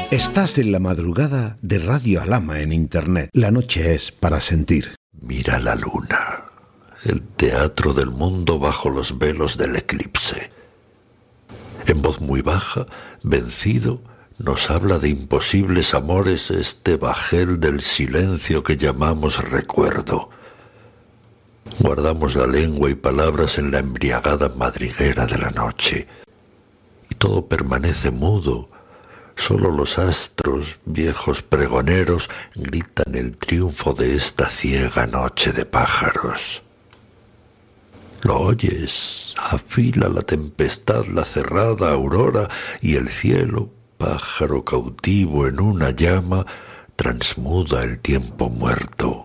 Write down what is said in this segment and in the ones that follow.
Estás en la madrugada de Radio Alhama en Internet. La noche es para sentir. Mira la luna, el teatro del mundo bajo los velos del eclipse. En voz muy baja, vencido, nos habla de imposibles amores este bajel del silencio que llamamos recuerdo. Guardamos la lengua y palabras en la embriagada madriguera de la noche, y todo permanece mudo. Solo los astros, viejos pregoneros, gritan el triunfo de esta ciega noche de pájaros. ¿Lo oyes? Afila la tempestad la cerrada aurora, y el cielo, pájaro cautivo en una llama, transmuda el tiempo muerto.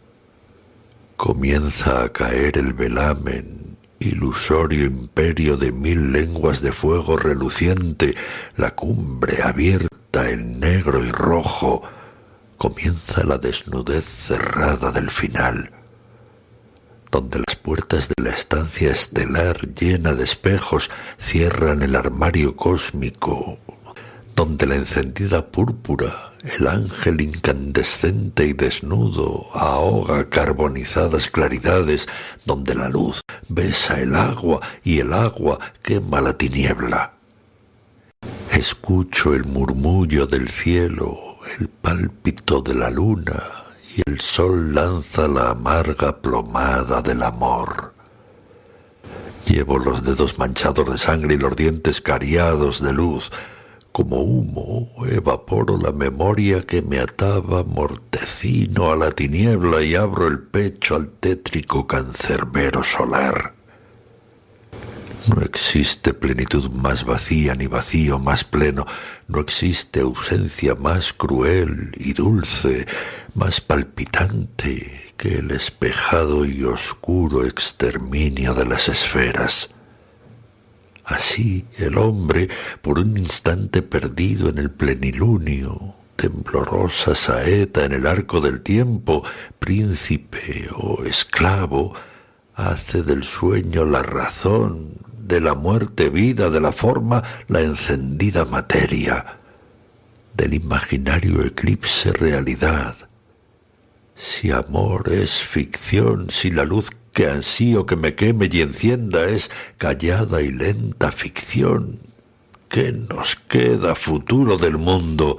Comienza a caer el velamen, ilusorio imperio de 1000 lenguas de fuego reluciente, la cumbre abierta en negro y rojo. Comienza la desnudez cerrada del final, donde las puertas de la estancia estelar llena de espejos cierran el armario cósmico, donde la encendida púrpura, el ángel incandescente y desnudo, ahoga carbonizadas claridades, donde la luz besa el agua y el agua quema la tiniebla. Escucho el murmullo del cielo, el pálpito de la luna, y el sol lanza la amarga plomada del amor. Llevo los dedos manchados de sangre y los dientes cariados de luz. Como humo, evaporo la memoria que me ataba mortecino a la tiniebla y abro el pecho al tétrico cancerbero solar. No existe plenitud más vacía ni vacío más pleno, no existe ausencia más cruel y dulce, más palpitante que el espejado y oscuro exterminio de las esferas. Así el hombre, por un instante perdido en el plenilunio, temblorosa saeta en el arco del tiempo, príncipe o esclavo, hace del sueño la razón, de la muerte vida, de la forma la encendida materia, del imaginario eclipse realidad. Si amor es ficción, si la luz que ansío que me queme y encienda es callada y lenta ficción, ¿qué nos queda futuro del mundo?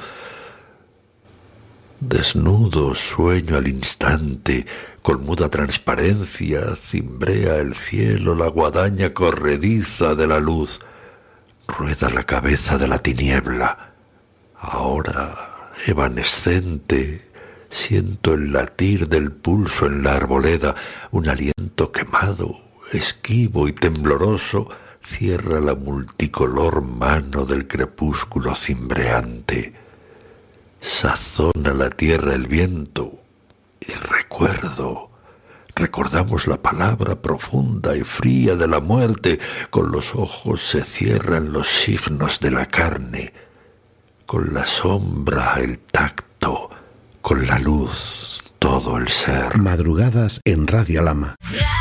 Desnudo sueño al instante, con muda transparencia cimbrea el cielo la guadaña corrediza de la luz, rueda la cabeza de la tiniebla. Ahora, evanescente, siento el latir del pulso en la arboleda, un aliento quemado, esquivo y tembloroso, cierra la multicolor mano del crepúsculo cimbreante. Sazona la tierra el viento, y recordamos la palabra profunda y fría de la muerte, con los ojos se cierran los signos de la carne, con la sombra el tacto, con la luz todo el ser. Madrugadas en Radio Alhama.